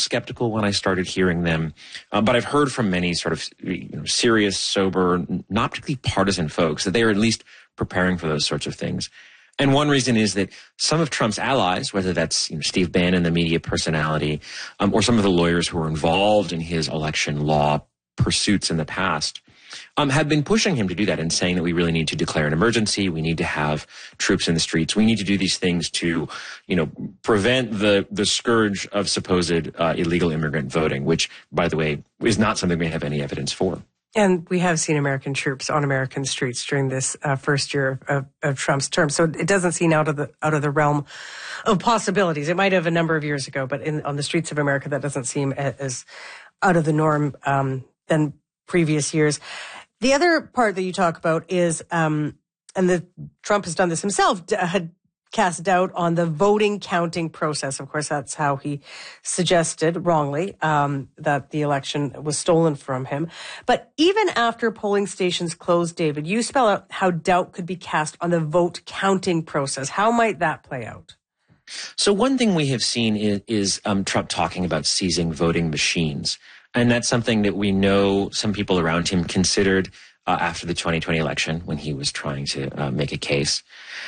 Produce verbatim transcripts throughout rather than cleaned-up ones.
skeptical when I started hearing them, uh, but I've heard from many sort of you know, serious, sober, not particularly partisan folks that they are at least preparing for those sorts of things. And one reason is that some of Trump's allies, whether that's you know, Steve Bannon, the media personality, um, or some of the lawyers who were involved in his election law pursuits in the past, um, have been pushing him to do that and saying that we really need to declare an emergency. We need to have troops in the streets. We need to do these things to, you know, prevent the, the scourge of supposed uh, illegal immigrant voting, which, by the way, is not something we have any evidence for. And we have seen American troops on American streets during this uh, first year of, of Trump's term. So it doesn't seem out of the out of the realm of possibilities. It might have a number of years ago, but in, on the streets of America, that doesn't seem as out of the norm um, than previous years. The other part that you talk about is, um, and the Trump has done this himself, had cast doubt on the voting counting process. Of course, that's how he suggested, wrongly, um, that the election was stolen from him. But even after polling stations closed, David, you spell out how doubt could be cast on the vote counting process. How might that play out? So one thing we have seen is, is um, Trump talking about seizing voting machines. And that's something that we know some people around him considered uh, after the twenty twenty election when he was trying to uh, make a case.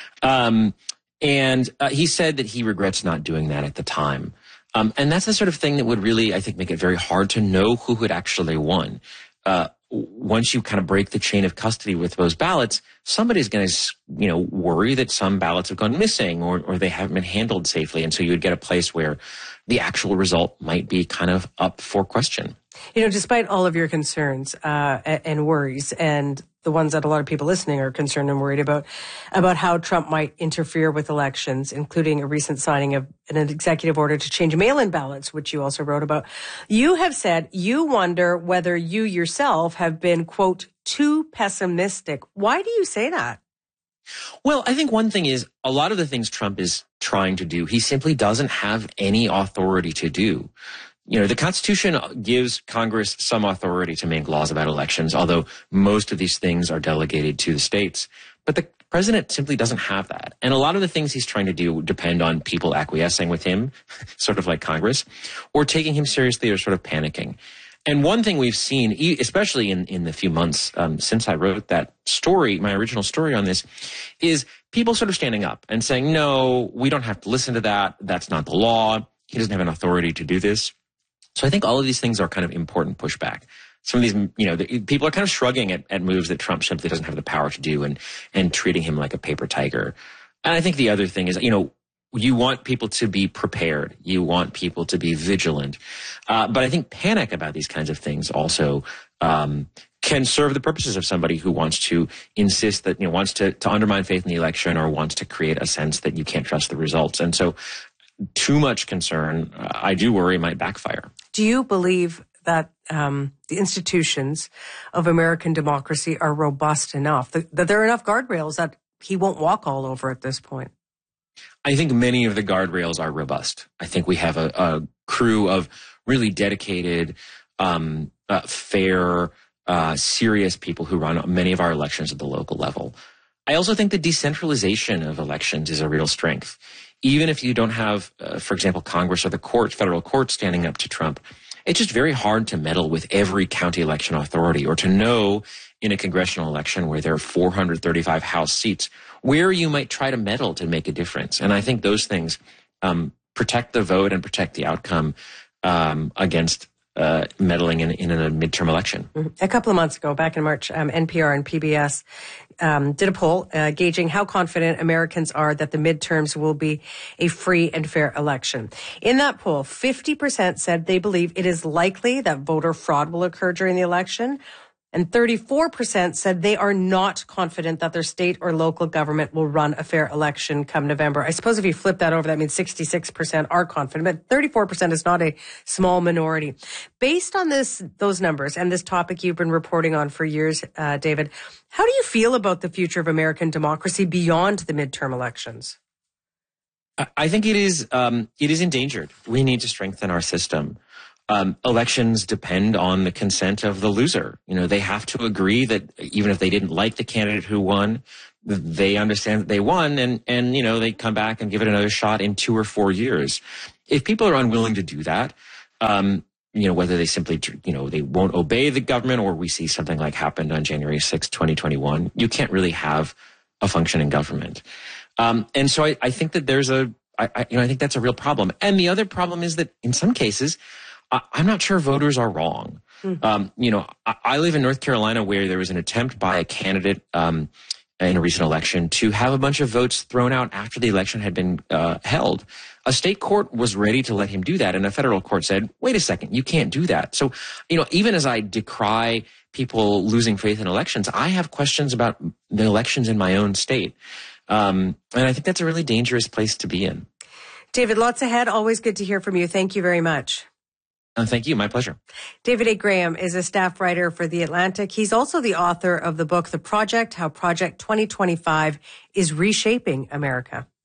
Um, and uh, he said that he regrets not doing that at the time. Um, and that's the sort of thing that would really, I think, make it very hard to know who had actually won. Uh, once you kind of break the chain of custody with those ballots, somebody's going to, you know, worry that some ballots have gone missing or, or they haven't been handled safely. And so you would get a place where the actual result might be kind of up for question. You know, despite all of your concerns uh, and worries, and the ones that a lot of people listening are concerned and worried about, about how Trump might interfere with elections, including a recent signing of an executive order to change mail-in ballots, which you also wrote about, you have said you wonder whether you yourself have been, quote, too pessimistic. Why do you say that? Well, I think one thing is a lot of the things Trump is trying to do, he simply doesn't have any authority to do. You know, the Constitution gives Congress some authority to make laws about elections, although most of these things are delegated to the states. But the president simply doesn't have that. And a lot of the things he's trying to do depend on people acquiescing with him, sort of like Congress, or taking him seriously or sort of panicking. And one thing we've seen, especially in, in the few months um, since I wrote that story, my original story on this, is people sort of standing up and saying, no, we don't have to listen to that. That's not the law. He doesn't have an authority to do this. So I think all of these things are kind of important pushback. Some of these, you know, the, people are kind of shrugging at, at moves that Trump simply doesn't have the power to do and, and treating him like a paper tiger. And I think the other thing is, you know, you want people to be prepared. You want people to be vigilant. Uh, but I think panic about these kinds of things also um, can serve the purposes of somebody who wants to insist that, you know, wants to, to undermine faith in the election or wants to create a sense that you can't trust the results. And so too much concern, uh, I do worry, might backfire. Do you believe that um, the institutions of American democracy are robust enough, that, that there are enough guardrails that he won't walk all over at this point? I think many of the guardrails are robust. I think we have a, a crew of really dedicated, um, uh, fair, uh, serious people who run many of our elections at the local level. I also think the decentralization of elections is a real strength. Even if you don't have, uh, for example, Congress or the court, federal court standing up to Trump, it's just very hard to meddle with every county election authority or to know in a congressional election where there are four hundred thirty-five House seats where you might try to meddle to make a difference. And I think those things um, protect the vote and protect the outcome um, against uh, meddling in, in a midterm election. A couple of months ago, back in March, um, N P R and P B S um, did a poll uh, gauging how confident Americans are that the midterms will be a free and fair election. In that poll, fifty percent said they believe it is likely that voter fraud will occur during the election. And thirty-four percent said they are not confident that their state or local government will run a fair election come November. I suppose if you flip that over, that means sixty-six percent are confident, but thirty-four percent is not a small minority. Based on this, those numbers and this topic you've been reporting on for years, uh, David, how do you feel about the future of American democracy beyond the midterm elections? I think it is, um, it is endangered. We need to strengthen our system. Um, elections depend on the consent of the loser. You know, they have to agree that even if they didn't like the candidate who won, they understand that they won and, and, you know, they come back and give it another shot in two or four years. If people are unwilling to do that, Um, you know, whether they simply, you know, they won't obey the government, or we see something like happened on January sixth, twenty twenty-one, you can't really have a functioning government. Um, and so I, I think that there's a, I, I, you know, I think that's a real problem. And the other problem is that in some cases, I, I'm not sure voters are wrong. Mm-hmm. Um, you know, I, I live in North Carolina, where there was an attempt by a candidate, um, in a recent election to have a bunch of votes thrown out after the election had been uh, held. A state court was ready to let him do that, and a federal court said, wait a second, you can't do that. So, you know, even as I decry people losing faith in elections, I have questions about the elections in my own state. Um, and I think that's a really dangerous place to be in. David, lots ahead. Always good to hear from you. Thank you very much. Uh, thank you. My pleasure. David A. Graham is a staff writer for The Atlantic. He's also the author of the book, The Project, How Project twenty twenty-five is Reshaping America.